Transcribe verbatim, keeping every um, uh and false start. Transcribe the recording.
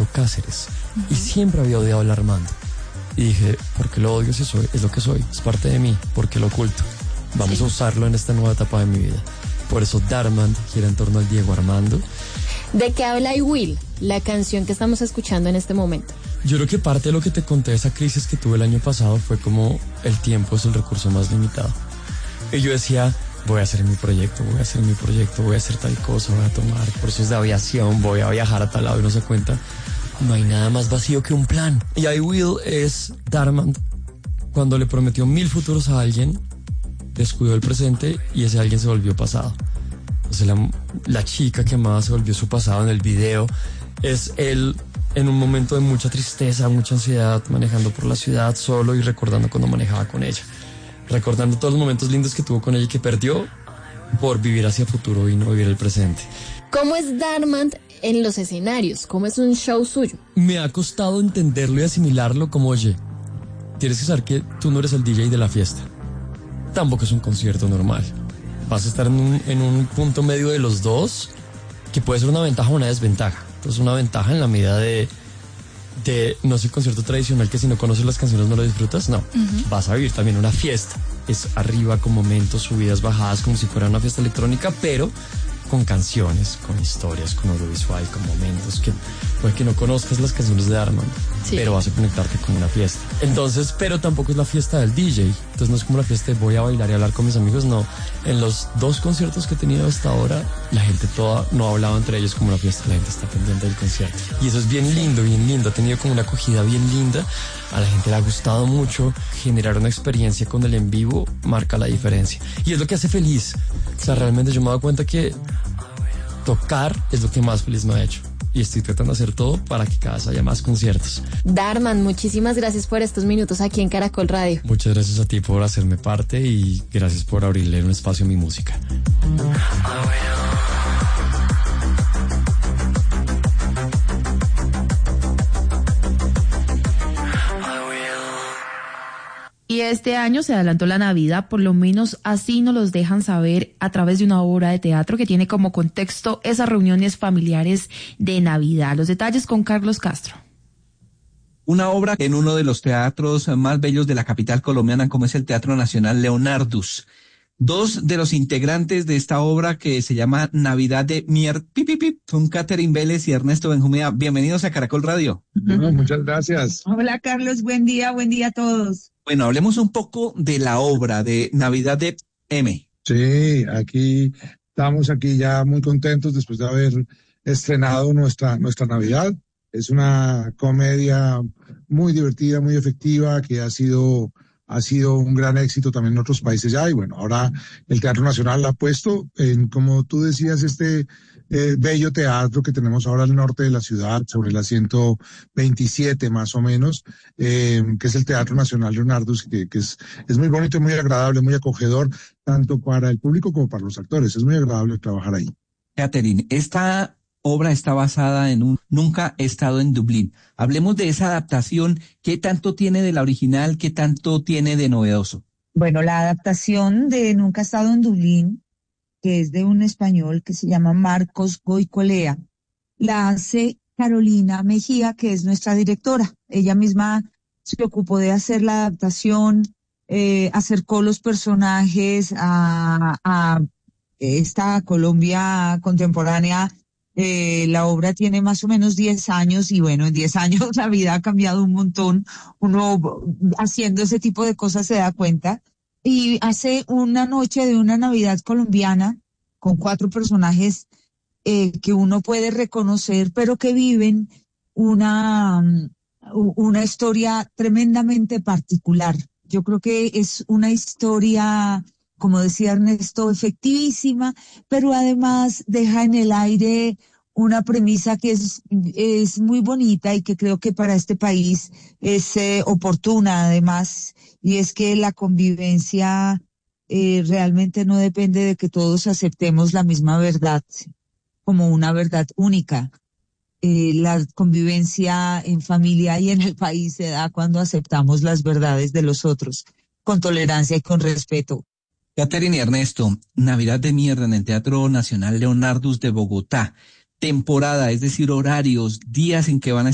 Armando Cáceres. Uh-huh. Y siempre había odiado al Armando. Y dije, ¿por qué lo odio si soy? Es lo que soy, es parte de mí, ¿por qué lo oculto? Vamos sí. a usarlo en esta nueva etapa de mi vida. Por eso Darmand gira en torno al Diego Armando. ¿De qué habla I Will, la canción que estamos escuchando en este momento? Yo creo que parte de lo que te conté de esa crisis que tuve el año pasado fue como el tiempo es el recurso más limitado. Y yo decía, voy a hacer mi proyecto, voy a hacer mi proyecto, voy a hacer tal cosa, voy a tomar cursos de aviación, voy a viajar a tal lado y no se cuenta. No hay nada más vacío que un plan. Y I Will es Darmand cuando le prometió mil futuros a alguien, descuidó el presente y ese alguien se volvió pasado. O sea, la, la chica que amaba se volvió su pasado en el video. Es él en un momento de mucha tristeza, mucha ansiedad, manejando por la ciudad solo y recordando cuando manejaba con ella. Recordando todos los momentos lindos que tuvo con ella y que perdió por vivir hacia futuro y no vivir el presente. ¿Cómo es Darmand en los escenarios? ¿Cómo es un show suyo? Me ha costado entenderlo y asimilarlo como, oye, tienes que saber que tú no eres el D J de la fiesta. Tampoco es un concierto normal. Vas a estar en un, en un punto medio de los dos, que puede ser una ventaja o una desventaja. Entonces una ventaja en la medida de, de no es el concierto tradicional que si no conoces las canciones no lo disfrutas, no. Uh-huh. Vas a vivir también una fiesta. Es arriba con momentos, subidas, bajadas, como si fuera una fiesta electrónica, pero con canciones, con historias, con audiovisual, con momentos que puede que no conozcas las canciones de Darmand, sí. pero vas a conectarte con una fiesta. Entonces, pero tampoco es la fiesta del D J. Entonces no es como la fiesta de voy a bailar y hablar con mis amigos, no. En los dos conciertos que he tenido hasta ahora, la gente toda no ha hablado entre ellos como la fiesta, la gente está pendiente del concierto. Y eso es bien lindo, bien lindo. Ha tenido como una acogida bien linda. A la gente le ha gustado mucho. Generar una experiencia con el en vivo marca la diferencia. Y es lo que hace feliz. O sea, realmente yo me he dado cuenta que tocar es lo que más feliz me ha hecho. Y estoy tratando de hacer todo para que cada vez haya más conciertos. Darmand, muchísimas gracias por estos minutos aquí en Caracol Radio. Muchas gracias a ti por hacerme parte y gracias por abrirle un espacio a mi música. Y este año se adelantó la Navidad, por lo menos así nos los dejan saber a través de una obra de teatro que tiene como contexto esas reuniones familiares de Navidad. Los detalles con Carlos Castro. Una obra en uno de los teatros más bellos de la capital colombiana, como es el Teatro Nacional Leonardus. Dos de los integrantes de esta obra, que se llama Navidad de Mier, pip, pip, pip, son Catherine Vélez y Ernesto Benjumea. Bienvenidos a Caracol Radio. Bueno, muchas gracias. Hola Carlos, buen día, buen día a todos. Bueno, hablemos un poco de la obra de Navidad de M. Sí, aquí estamos aquí ya muy contentos después de haber estrenado nuestra, nuestra Navidad. Es una comedia muy divertida, muy efectiva, que ha sido, ha sido un gran éxito también en otros países ya. Y bueno, ahora el Teatro Nacional la ha puesto en, como tú decías, este eh, bello teatro que tenemos ahora al norte de la ciudad, sobre la ciento veintisiete más o menos, eh, que es el Teatro Nacional Leonardus, que, que es, es muy bonito, muy agradable, muy acogedor, tanto para el público como para los actores. Es muy agradable trabajar ahí. Catherine, esta obra está basada en un Nunca he estado en Dublín. Hablemos de esa adaptación. ¿Qué tanto tiene de la original? ¿Qué tanto tiene de novedoso? Bueno, la adaptación de Nunca he estado en Dublín, que es de un español que se llama Marcos Goicolea, la hace Carolina Mejía, que es nuestra directora. Ella misma se ocupó de hacer la adaptación, eh, acercó los personajes a, a esta Colombia contemporánea. Eh, la obra tiene más o menos diez años y bueno, en diez años la vida ha cambiado un montón. Uno haciendo ese tipo de cosas se da cuenta. Y hace una noche de una Navidad colombiana con cuatro personajes eh, que uno puede reconocer, pero que viven una, una historia tremendamente particular. Yo creo que es una historia, como decía Ernesto, efectivísima, pero además deja en el aire una premisa que es, es muy bonita y que creo que para este país es eh, oportuna además, y es que la convivencia eh, realmente no depende de que todos aceptemos la misma verdad como una verdad única. Eh, la convivencia en familia y en el país se da cuando aceptamos las verdades de los otros con tolerancia y con respeto. Catherine y Ernesto, Navidad de Mierda en el Teatro Nacional Leonardus de Bogotá. Temporada, es decir, horarios, días en que van a